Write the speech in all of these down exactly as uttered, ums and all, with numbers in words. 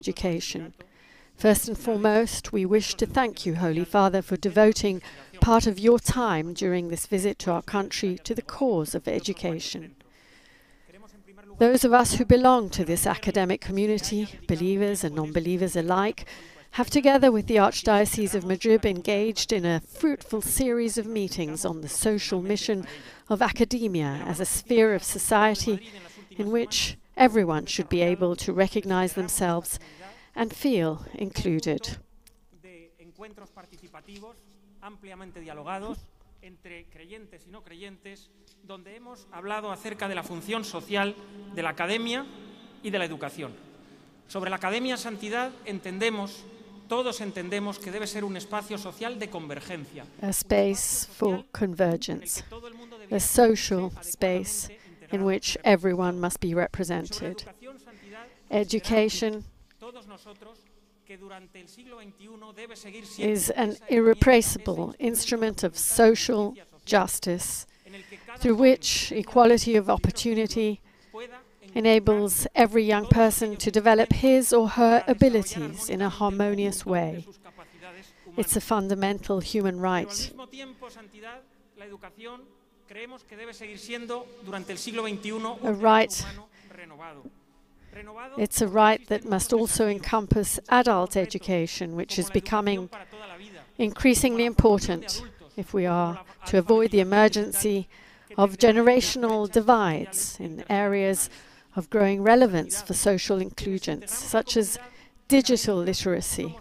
education. First and foremost, we wish to thank you, Holy Father, for devoting part of your time during this visit to our country to the cause of education. Those of us who belong to this academic community, believers and non-believers alike, have together with the Archdiocese of Madrid engaged in a fruitful series of meetings on the social mission of academia as a sphere of society in which everyone should be able to recognize themselves and feel included. Entre creyentes y no creyentes, donde hemos hablado acerca de la función social de la academia y de la educación. Sobre la Academia Santidad entendemos, todos entendemos que debe ser un espacio social de convergencia. A space for convergence, a social space in which everyone must be represented. Education is an irreplaceable instrument of social justice through which equality of opportunity enables every young person to develop his or her abilities in a harmonious way. It's a fundamental human right. A right It's a right that must also encompass adult education, which is becoming increasingly important if we are to avoid the emergency of generational divides in areas of growing relevance for social inclusion, such as digital literacy.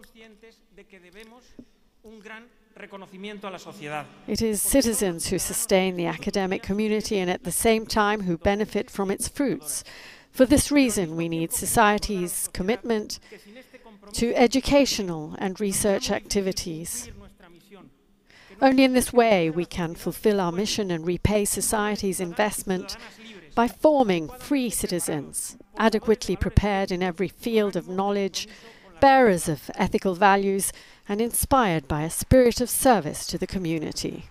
It is citizens who sustain the academic community and at the same time who benefit from its fruits. For this reason, we need society's commitment to educational and research activities. Only in this way we can fulfill our mission and repay society's investment by forming free citizens, adequately prepared in every field of knowledge, bearers of ethical values, and inspired by a spirit of service to the community.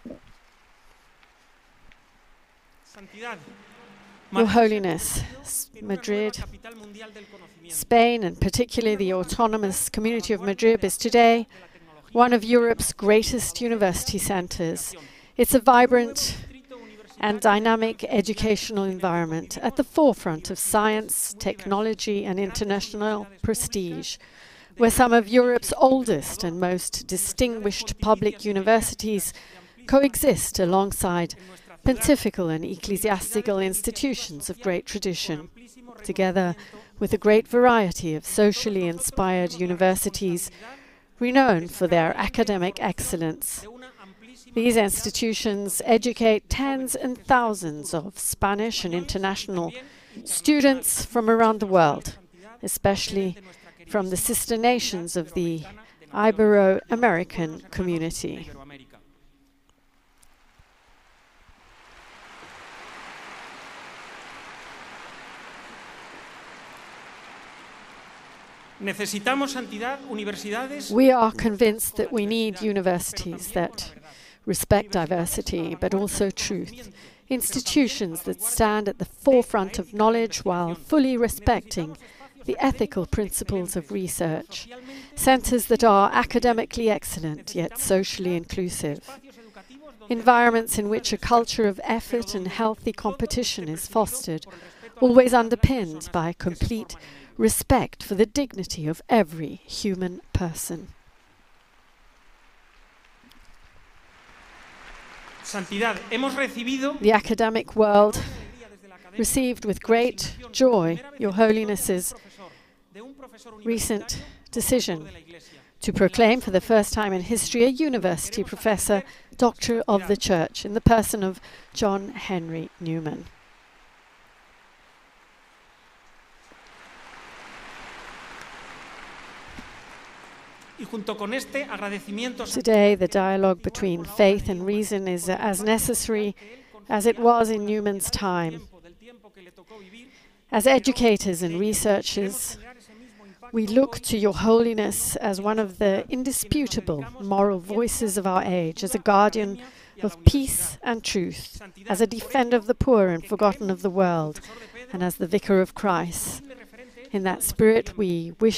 Your Holiness, Madrid, Spain, and particularly the Autonomous Community of Madrid, is today one of Europe's greatest university centres. It's a vibrant and dynamic educational environment at the forefront of science, technology, and international prestige, where some of Europe's oldest and most distinguished public universities coexist alongside pontifical and ecclesiastical institutions of great tradition, together with a great variety of socially inspired universities renowned for their academic excellence. These institutions educate tens and thousands of Spanish and international students from around the world, especially from the sister nations of the Ibero-American community. We are convinced that we need universities that respect diversity, but also truth, institutions that stand at the forefront of knowledge while fully respecting the ethical principles of research, centres that are academically excellent yet socially inclusive, environments in which a culture of effort and healthy competition is fostered, always underpinned by complete respect for the dignity of every human person. The academic world received with great joy Your Holiness's recent decision to proclaim for the first time in history a university professor, Doctor of the Church, in the person of John Henry Newman. Today, the dialogue between faith and reason is as necessary as it was in Newman's time. As educators and researchers, we look to Your Holiness as one of the indisputable moral voices of our age, as a guardian of peace and truth, as a defender of the poor and forgotten of the world, and as the Vicar of Christ. In that spirit, we wish